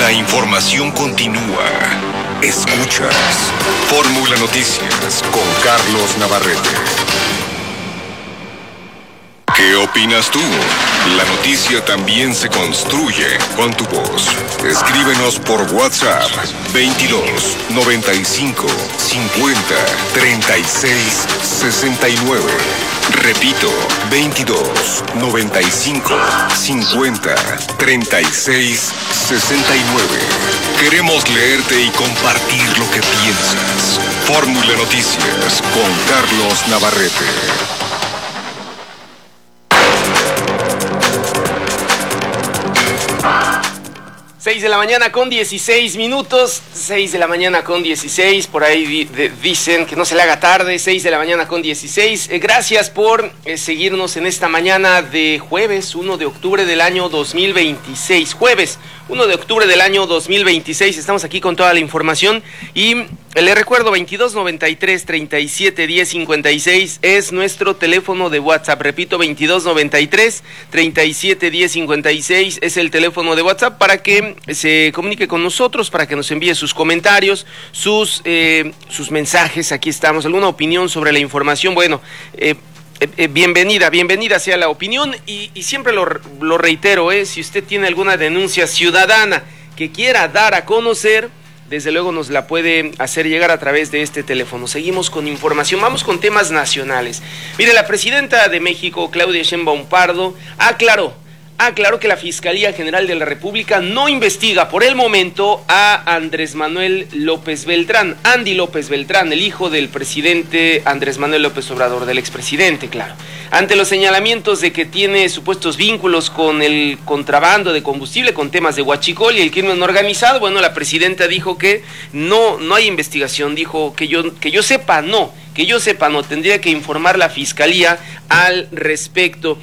La información continúa. Escuchas Fórmula Noticias con Carlos Navarrete. ¿Qué opinas tú? La noticia también se construye con tu voz. Escríbenos por WhatsApp 22 95 50 36 69. Repito, 22 95 50 36 69. Queremos leerte y compartir lo que piensas. Fórmula Noticias con Carlos Navarrete. 6 de la mañana con 16 minutos, 6 de la mañana con 16, por ahí dicen que no se le haga tarde, 6 de la mañana con 16. Gracias por seguirnos en esta mañana de jueves 1 de octubre del año 2026. Jueves 1 de octubre del año 2026, estamos aquí con toda la información y le recuerdo 22 93 37 10 56 es nuestro teléfono de WhatsApp. Repito, 22 93 37 10 56 es el teléfono de WhatsApp para que se comunique con nosotros, para que nos envíe sus comentarios, sus mensajes. Aquí estamos, alguna opinión sobre la información. Bueno, bienvenida sea la opinión y siempre lo reitero, si usted tiene alguna denuncia ciudadana que quiera dar a conocer, desde luego nos la puede hacer llegar a través de este teléfono. Seguimos con información, vamos con temas nacionales. Mire, la presidenta de México, Claudia Sheinbaum Pardo, aclaró que la Fiscalía General de la República no investiga por el momento a Andrés Manuel López Beltrán, Andy López Beltrán, el hijo del presidente Andrés Manuel López Obrador, del expresidente, claro. Ante los señalamientos de que tiene supuestos vínculos con el contrabando de combustible, con temas de huachicol y el crimen organizado, bueno, la presidenta dijo que no hay investigación, dijo que yo sepa no, tendría que informar la Fiscalía al respecto.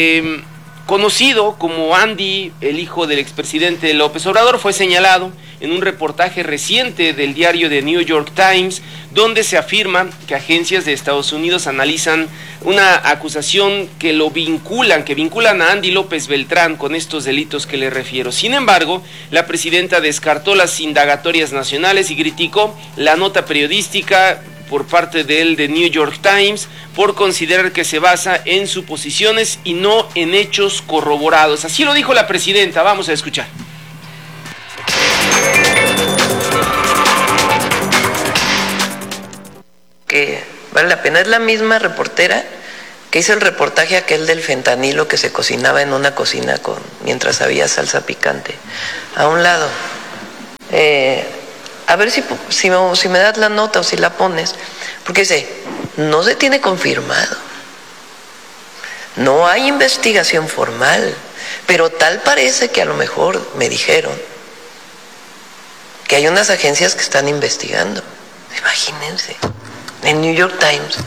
Conocido como Andy, el hijo del expresidente López Obrador, fue señalado en un reportaje reciente del diario The New York Times, donde se afirma que agencias de Estados Unidos analizan una acusación que vinculan a Andy López Beltrán con estos delitos que le refiero. Sin embargo, la presidenta descartó las indagatorias nacionales y criticó la nota periodística por parte del The New York Times por considerar que se basa en suposiciones y no en hechos corroborados. Así lo dijo la presidenta, vamos a escuchar. Que vale la pena, es la misma reportera que hizo el reportaje aquel del fentanilo que se cocinaba en una cocina mientras había salsa picante. A un lado. A ver si me das la nota o si la pones, porque no se tiene confirmado, no hay investigación formal, pero tal parece que a lo mejor me dijeron que hay unas agencias que están investigando. Imagínense, en New York Times,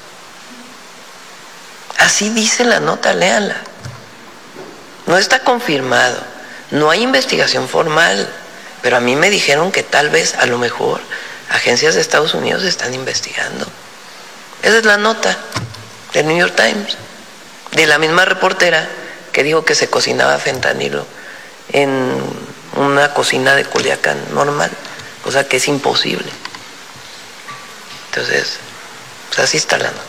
así dice la nota, léanla. No está confirmado, no hay investigación formal. Pero a mí me dijeron que tal vez, a lo mejor, agencias de Estados Unidos están investigando. Esa es la nota del New York Times, de la misma reportera que dijo que se cocinaba fentanilo en una cocina de Culiacán normal, cosa que es imposible. Entonces, pues así está la nota.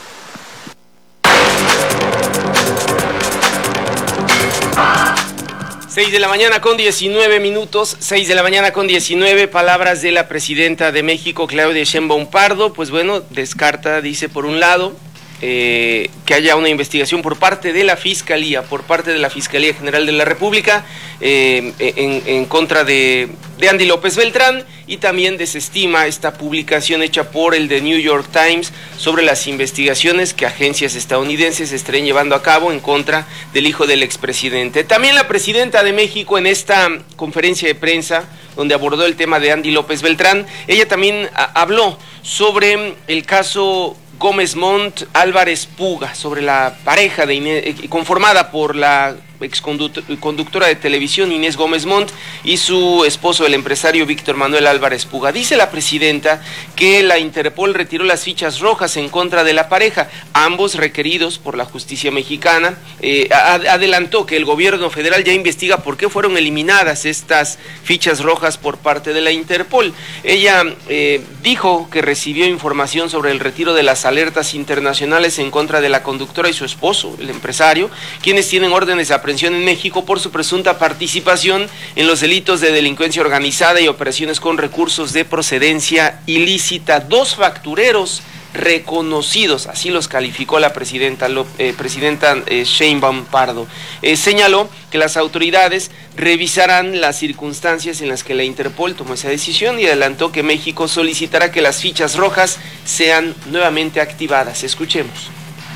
6 de la mañana con 19 minutos, 6 de la mañana con 19, palabras de la presidenta de México, Claudia Sheinbaum Pardo. Pues bueno, descarta, dice, por un lado, que haya una investigación por parte de la Fiscalía General de la República en contra de Andy López Beltrán, y también desestima esta publicación hecha por el The New York Times sobre las investigaciones que agencias estadounidenses estarían llevando a cabo en contra del hijo del expresidente. También la presidenta de México, en esta conferencia de prensa donde abordó el tema de Andy López Beltrán, ella también habló sobre el caso Gómez Montt Álvarez Puga, sobre la pareja conformada por la exconductora de televisión Inés Gómez Montt y su esposo, el empresario Víctor Manuel Álvarez Puga. Dice la presidenta que la Interpol retiró las fichas rojas en contra de la pareja, ambos requeridos por la justicia mexicana. Adelantó que el gobierno federal ya investiga por qué fueron eliminadas estas fichas rojas por parte de la Interpol. Ella dijo que recibió información sobre el retiro de las alertas internacionales en contra de la conductora y su esposo, el empresario, quienes tienen órdenes de aprehensión en México por su presunta participación en los delitos de delincuencia organizada y operaciones con recursos de procedencia ilícita. 2 factureros reconocidos, así los calificó la presidenta Sheinbaum Pardo. Señaló que las autoridades revisarán las circunstancias en las que la Interpol tomó esa decisión y adelantó que México solicitará que las fichas rojas sean nuevamente activadas. Escuchemos.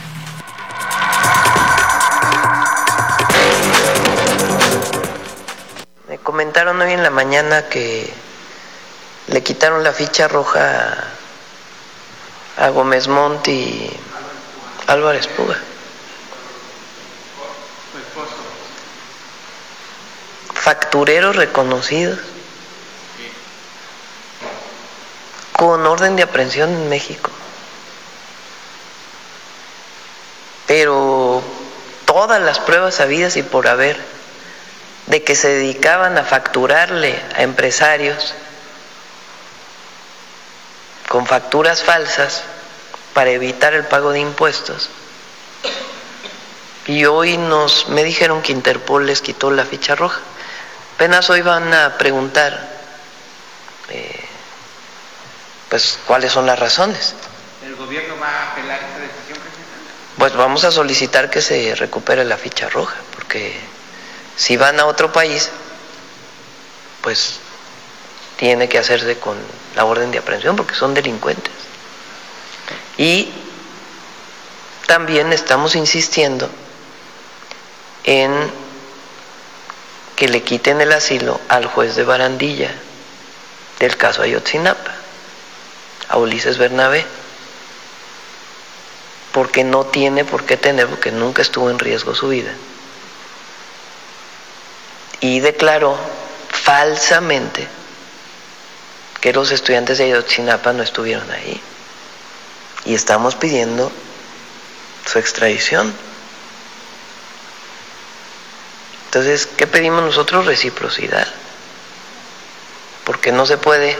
Me comentaron hoy en la mañana que le quitaron la ficha roja a Gómez Montt y Álvarez Puga. Factureros reconocidos con orden de aprehensión en México. Pero todas las pruebas habidas y por haber de que se dedicaban a facturarle a empresarios con facturas falsas para evitar el pago de impuestos. Y hoy me dijeron que Interpol les quitó la ficha roja. Apenas hoy van a preguntar pues cuáles son las razones. ¿El gobierno va a apelar esta decisión, presidente? Pues vamos a solicitar que se recupere la ficha roja, porque si van a otro país, pues tiene que hacerse con la orden de aprehensión porque son delincuentes. Y también estamos insistiendo en que le quiten el asilo al juez de Barandilla del caso Ayotzinapa, a Ulises Bernabé, porque no tiene por qué tener, porque nunca estuvo en riesgo su vida. Y declaró falsamente que los estudiantes de Ayotzinapa no estuvieron ahí. Y estamos pidiendo su extradición. Entonces, ¿qué pedimos nosotros? Reciprocidad. Porque no se puede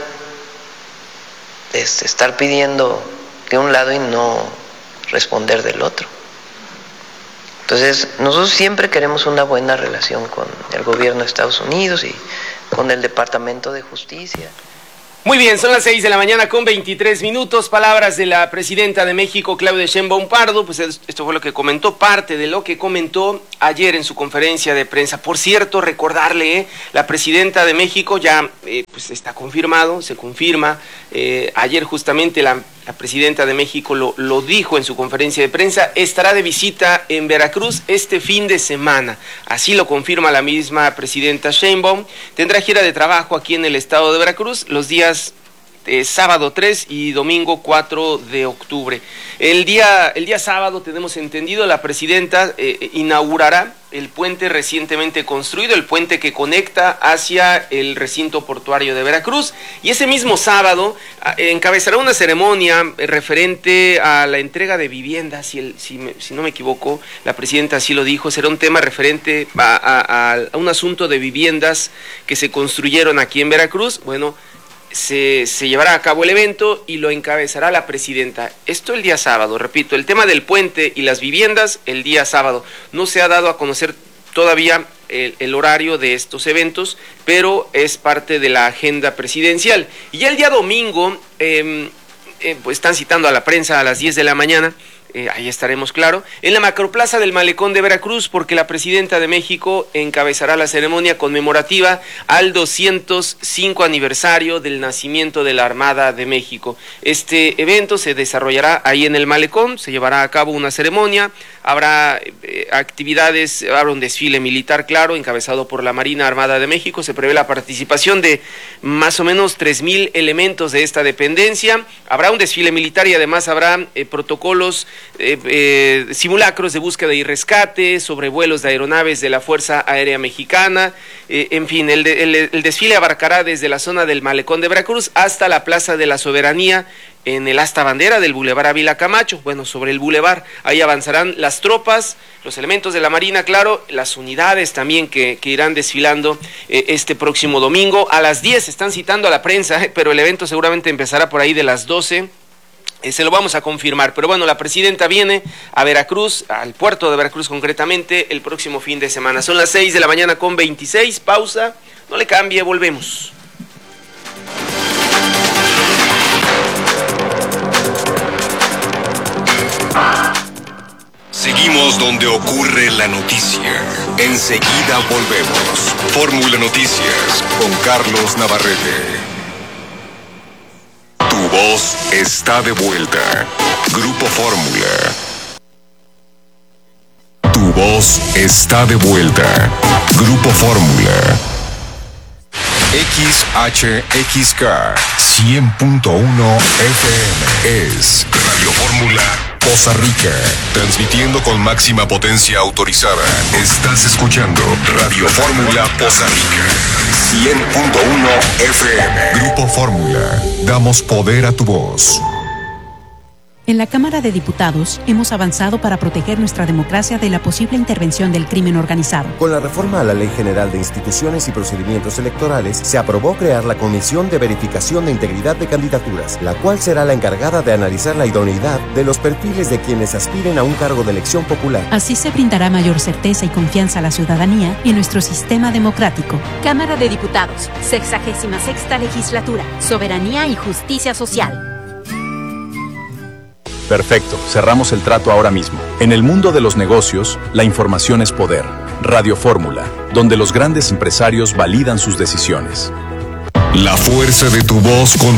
estar pidiendo de un lado y no responder del otro. Entonces, nosotros siempre queremos una buena relación con el gobierno de Estados Unidos y con el Departamento de Justicia. Muy bien, son las 6 de la mañana con 23 minutos. Palabras de la presidenta de México, Claudia Sheinbaum Pardo. Pues esto fue lo que comentó, parte de lo que comentó ayer en su conferencia de prensa. Por cierto, recordarle, la presidenta de México ya pues está confirmado, se confirma. Ayer justamente la presidenta de México lo dijo en su conferencia de prensa, estará de visita en Veracruz este fin de semana. Así lo confirma la misma presidenta Sheinbaum. Tendrá gira de trabajo aquí en el estado de Veracruz los días sábado 3 y domingo 4 de octubre. El día sábado, tenemos entendido, la presidenta inaugurará el puente recientemente construido, el puente que conecta hacia el recinto portuario de Veracruz, y ese mismo sábado encabezará una ceremonia referente a la entrega de viviendas, si no me equivoco, la presidenta así lo dijo, será un tema referente a un asunto de viviendas que se construyeron aquí en Veracruz. Bueno, se llevará a cabo el evento y lo encabezará la presidenta. Esto el día sábado, repito, el tema del puente y las viviendas el día sábado. No se ha dado a conocer todavía el horario de estos eventos, pero es parte de la agenda presidencial. Y ya el día domingo, pues están citando a la prensa a las 10 de la mañana, ahí estaremos, claro, en la macroplaza del Malecón de Veracruz, porque la presidenta de México encabezará la ceremonia conmemorativa al 205 aniversario del nacimiento de la Armada de México. Este evento se desarrollará ahí en el Malecón, se llevará a cabo una ceremonia, habrá actividades, habrá un desfile militar, claro, encabezado por la Marina Armada de México. Se prevé la participación de más o menos 3,000 elementos de esta dependencia. Habrá un desfile militar y además habrá protocolos, simulacros de búsqueda y rescate, sobrevuelos de aeronaves de la Fuerza Aérea Mexicana. En fin, el desfile abarcará desde la zona del Malecón de Veracruz hasta la Plaza de la Soberanía, en el asta bandera del Boulevard Ávila Camacho. Bueno, sobre el bulevar, ahí avanzarán las tropas, los elementos de la Marina, claro, las unidades también que irán desfilando este próximo domingo. A las 10 están citando a la prensa, pero el evento seguramente empezará por ahí de las 12. Se lo vamos a confirmar, pero bueno, la presidenta viene a Veracruz, al puerto de Veracruz concretamente, el próximo fin de semana. Son las 6 de la mañana con 26, pausa, no le cambie, volvemos. Seguimos donde ocurre la noticia. Enseguida volvemos. Fórmula Noticias con Carlos Navarrete. Tu voz está de vuelta. Grupo Fórmula. Tu voz está de vuelta. Grupo Fórmula. XHXK 100.1 FM es Radio Fórmula Poza Rica, transmitiendo con máxima potencia autorizada. Estás escuchando Radio Fórmula Poza Rica 100.1 FM. Grupo Fórmula, damos poder a tu voz. En la Cámara de Diputados hemos avanzado para proteger nuestra democracia de la posible intervención del crimen organizado. Con la reforma a la Ley General de Instituciones y Procedimientos Electorales, se aprobó crear la Comisión de Verificación de Integridad de Candidaturas, la cual será la encargada de analizar la idoneidad de los perfiles de quienes aspiren a un cargo de elección popular. Así se brindará mayor certeza y confianza a la ciudadanía y nuestro sistema democrático. Cámara de Diputados, 66ª Legislatura, Soberanía y Justicia Social. Perfecto, cerramos el trato ahora mismo. En el mundo de los negocios, la información es poder. Radio Fórmula, donde los grandes empresarios validan sus decisiones. La fuerza de tu voz con